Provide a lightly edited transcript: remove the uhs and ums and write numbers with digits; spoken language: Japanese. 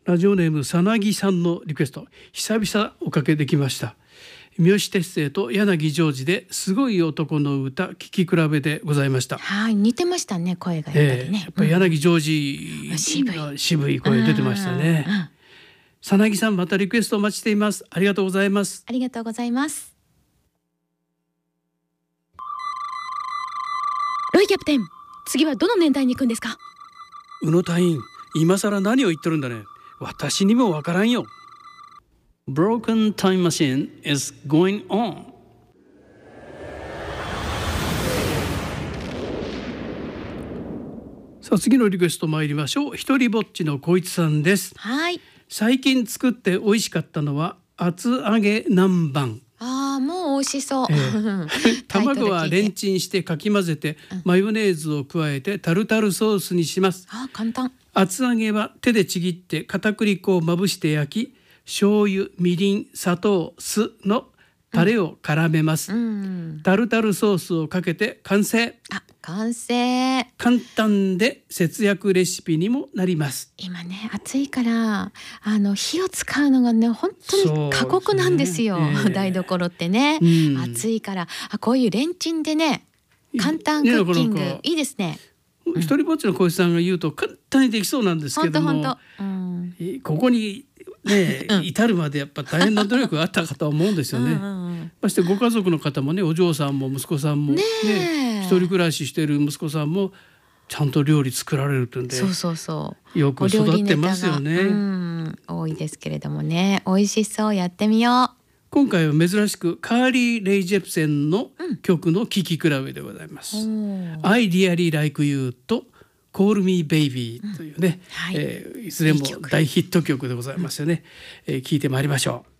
ラジオネームさなぎさんのリクエスト、久々おかけできました。三好哲星と柳ジョージですごい男の歌、聞き比べでございました。 はい、似てましたね、声がやっぱりね。 やっぱり柳ジョージの渋い声出てましたね。さなぎさん、またリクエストお待ちしています。ありがとうございます。 ありがとうございます。ロイキャプテン、次はどの年代に行くんですか？ 宇野隊員、今更何を言ってるんだね。私にもわからんよ。Broken time machine is going on。 さあ、次のリクエスト参りましょう。一人ぼっちの小一さんです。 はい。 最近作って美味しかったのは厚揚げ南蛮。 もう美味しそう。 卵はレンチンしてかき混ぜて、マヨネーズを加えてタルタルソースにします。 簡単。 厚揚げは手でちぎって片栗粉をまぶして焼き、醤油、みりん、砂糖、酢のタレを絡めます。タルタルソースをかけて完成。 完成。 簡単で節約レシピにもなります。 今ね、暑いから火を使うのがね、本当に過酷なんですよ。台所ってね、暑いからこういうレンチンでね、簡単クッキングいいですね。 一人ぼっちの小石さんが言うと簡単にできそうなんですけども、ここにね、至るまでやっぱ大変な努力があったかとは思うんですよね。ましてご家族の方もね、お嬢さんも息子さんもね、一人暮らししている息子さんもちゃんと料理作られるというんで、よく育ってますよね。 多いですけれどもね、美味しそう。やってみよう。 今回は珍しくカーリー・レイ・ジェプセンの曲の聴き比べでございます。I Really Like You とCall Me Baby というね、いずれも大ヒット曲でございますよね。聴いてまいりましょう。